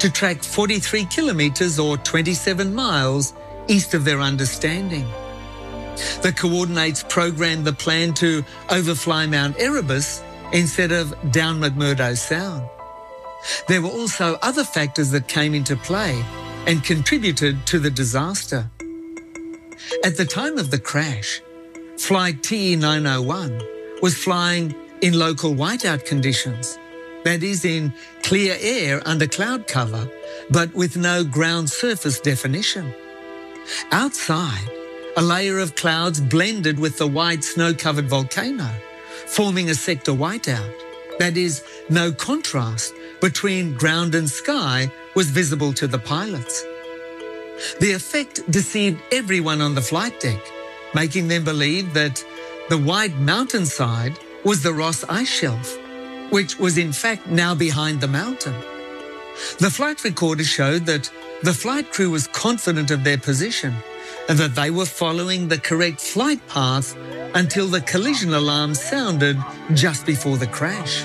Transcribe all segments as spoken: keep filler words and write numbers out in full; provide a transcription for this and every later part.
to track forty-three kilometres or twenty-seven miles east of their understanding. The coordinates programmed the plan to overfly Mount Erebus instead of down McMurdo Sound. There were also other factors that came into play and contributed to the disaster. At the time of the crash, Flight T E nine oh one was flying in local whiteout conditions, that is, in clear air under cloud cover, but with no ground surface definition. Outside, a layer of clouds blended with the white snow-covered volcano, forming a sector whiteout. That is, no contrast between ground and sky was visible to the pilots. The effect deceived everyone on the flight deck, making them believe that the white mountainside was the Ross Ice Shelf, which was in fact now behind the mountain. The flight recorder showed that the flight crew was confident of their position and that they were following the correct flight path until the collision alarm sounded just before the crash.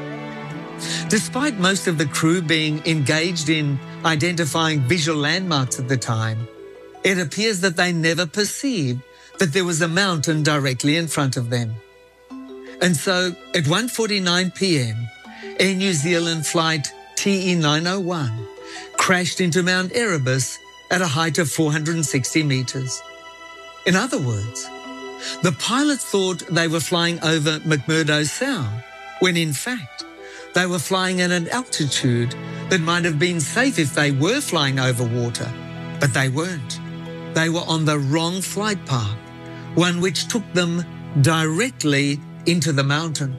Despite most of the crew being engaged in identifying visual landmarks at the time, it appears that they never perceived that there was a mountain directly in front of them. And so, at one forty-nine p m, Air New Zealand flight T E nine oh one crashed into Mount Erebus at a height of four hundred sixty metres. In other words, the pilots thought they were flying over McMurdo Sound, when in fact, they were flying at an altitude that might have been safe if they were flying over water, but they weren't. They were on the wrong flight path, one which took them directly into the mountain.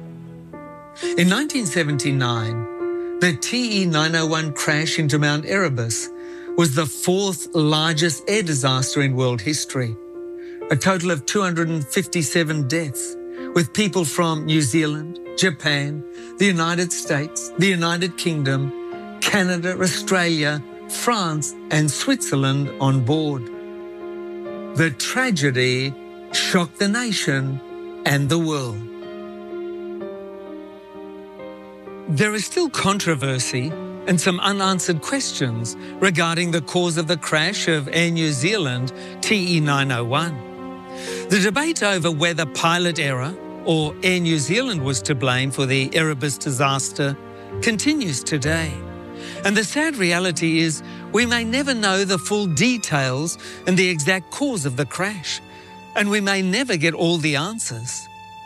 In nineteen seventy-nine, the T E nine oh one crash into Mount Erebus was the fourth largest air disaster in world history, a total of two hundred fifty-seven deaths, with people from New Zealand, Japan, the United States, the United Kingdom, Canada, Australia, France, and Switzerland on board. The tragedy shocked the nation and the world. There is still controversy and some unanswered questions regarding the cause of the crash of Air New Zealand T E nine oh one. The debate over whether pilot error or Air New Zealand was to blame for the Erebus disaster continues today. And the sad reality is we may never know the full details and the exact cause of the crash, and we may never get all the answers.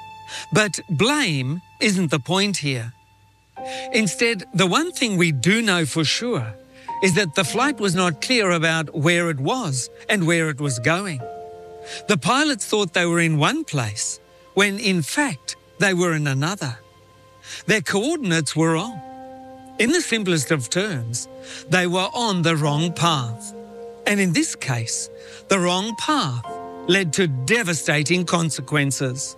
But blame isn't the point here. Instead, the one thing we do know for sure is that the flight was not clear about where it was and where it was going. The pilots thought they were in one place, when in fact they were in another. Their coordinates were wrong. In the simplest of terms, they were on the wrong path. And in this case, the wrong path led to devastating consequences.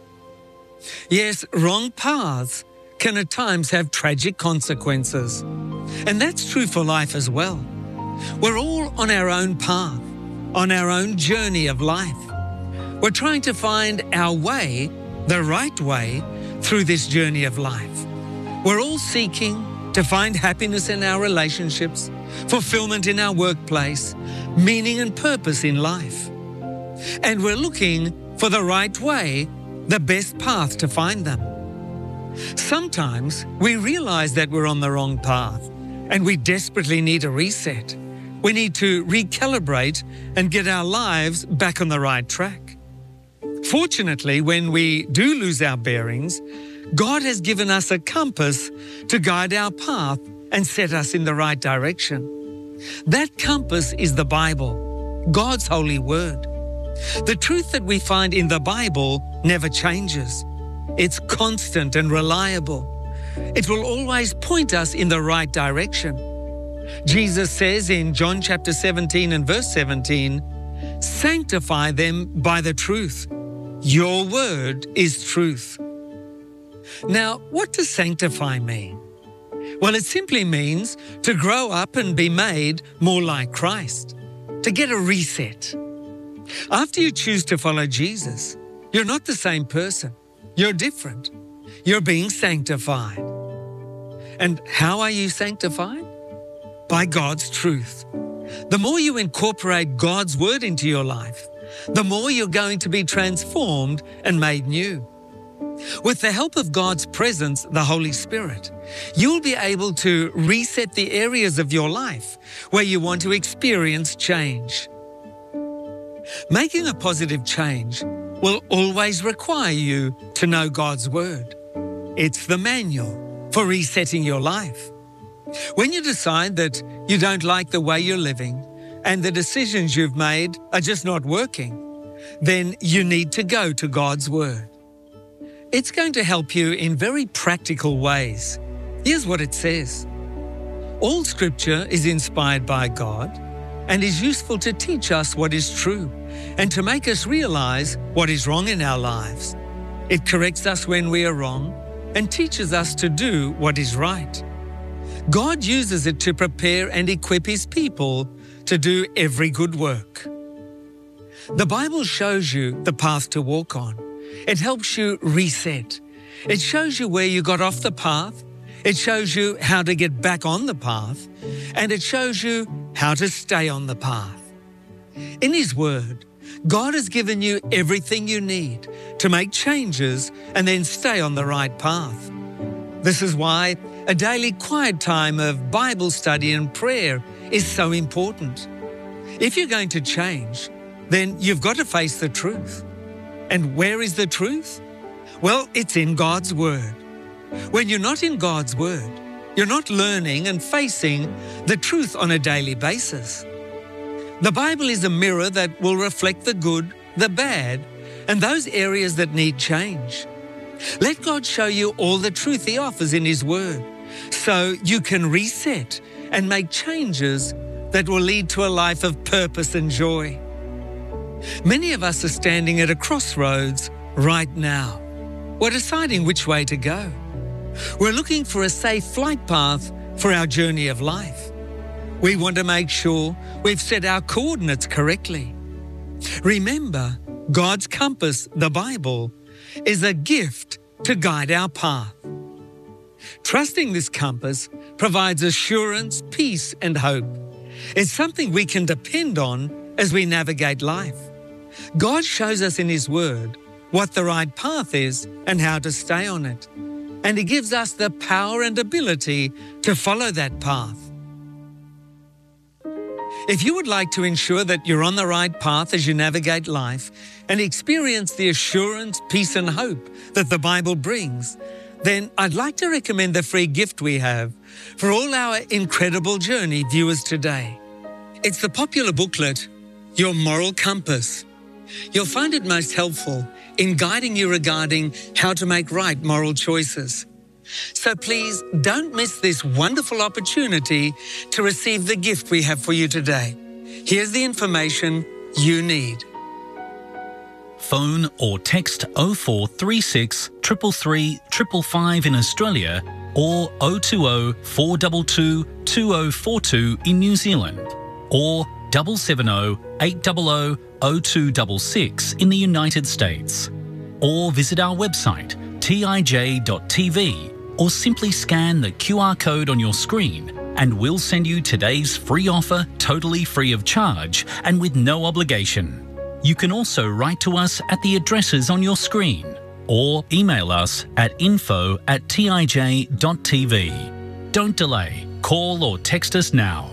Yes, wrong paths can at times have tragic consequences. And that's true for life as well. We're all on our own path, on our own journey of life. We're trying to find our way, the right way, through this journey of life. We're all seeking to find happiness in our relationships, fulfillment in our workplace, meaning and purpose in life. And we're looking for the right way, the best path to find them. Sometimes we realize that we're on the wrong path and we desperately need a reset. We need to recalibrate and get our lives back on the right track. Fortunately, when we do lose our bearings, God has given us a compass to guide our path and set us in the right direction. That compass is the Bible, God's holy word. The truth that we find in the Bible never changes. It's constant and reliable. It will always point us in the right direction. Jesus says in John chapter seventeen and verse seventeen, "Sanctify them by the truth. Your word is truth." Now, what does sanctify mean? Well, it simply means to grow up and be made more like Christ, to get a reset. After you choose to follow Jesus, you're not the same person. You're different. You're being sanctified. And how are you sanctified? by God's truth. The more you incorporate God's word into your life, the more you're going to be transformed and made new. With the help of God's presence, the Holy Spirit, you'll be able to reset the areas of your life where you want to experience change. Making a positive change will always require you to know God's Word. It's the manual for resetting your life. When you decide that you don't like the way you're living and the decisions you've made are just not working, then you need to go to God's Word. It's going to help you in very practical ways. Here's what it says. All Scripture is inspired by God and is useful to teach us what is true and to make us realize what is wrong in our lives. It corrects us when we are wrong and teaches us to do what is right. God uses it to prepare and equip His people to do every good work. The Bible shows you the path to walk on. It helps you reset. It shows you where you got off the path. It shows you how to get back on the path. And it shows you how to stay on the path. In His Word, God has given you everything you need to make changes and then stay on the right path. This is why a daily quiet time of Bible study and prayer is so important. If you're going to change, then you've got to face the truth. And where is the truth? Well, it's in God's Word. When you're not in God's Word, you're not learning and facing the truth on a daily basis. The Bible is a mirror that will reflect the good, the bad, and those areas that need change. Let God show you all the truth He offers in His Word, so you can reset and make changes that will lead to a life of purpose and joy. Many of us are standing at a crossroads right now. We're deciding which way to go. We're looking for a safe flight path for our journey of life. We want to make sure we've set our coordinates correctly. Remember, God's compass, the Bible, is a gift to guide our path. Trusting this compass provides assurance, peace, and hope. It's something we can depend on as we navigate life. God shows us in His Word what the right path is and how to stay on it. And He gives us the power and ability to follow that path. If you would like to ensure that you're on the right path as you navigate life and experience the assurance, peace, and hope that the Bible brings, then I'd like to recommend the free gift we have for all our Incredible Journey viewers today. It's the popular booklet, Your Moral Compass. You'll find it most helpful in guiding you regarding how to make right moral choices. So please don't miss this wonderful opportunity to receive the gift we have for you today. Here's the information you need. Phone or text oh four three six, three three three, five five in Australia or oh two oh, four two two, two oh four two in New Zealand or seven seven oh, eight hundred, oh two six six in the United States. Or visit our website t i j dot t v or simply scan the Q R code on your screen and we'll send you today's free offer totally free of charge and with no obligation. You can also write to us at the addresses on your screen or email us at info at t i j dot t v. Don't delay. Call or text us now.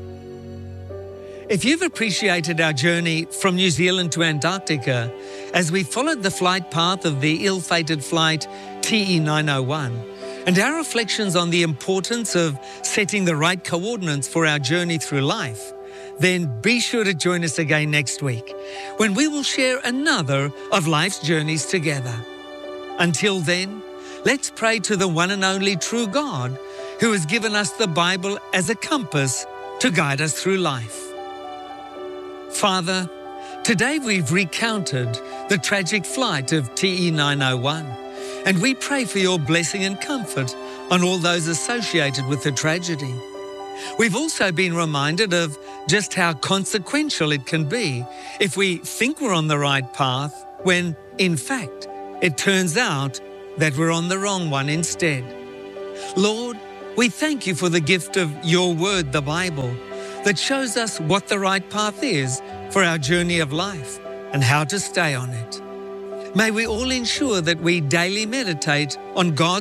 If you've appreciated our journey from New Zealand to Antarctica as we followed the flight path of the ill-fated flight T E nine oh one and our reflections on the importance of setting the right coordinates for our journey through life, then be sure to join us again next week when we will share another of life's journeys together. Until then, let's pray to the one and only true God who has given us the Bible as a compass to guide us through life. Father, today we've recounted the tragic flight of T E nine oh one, and we pray for your blessing and comfort on all those associated with the tragedy. We've also been reminded of just how consequential it can be if we think we're on the right path when, in fact, it turns out that we're on the wrong one instead. Lord, We thank you for the gift of your word, the Bible, that shows us what the right path is for our journey of life and how to stay on it. May we all ensure that we daily meditate on God's